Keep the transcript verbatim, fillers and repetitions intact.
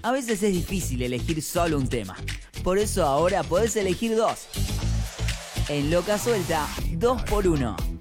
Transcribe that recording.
A veces es difícil elegir solo un tema. Por eso ahora podés elegir dos. En Loca Suelta, dos por uno.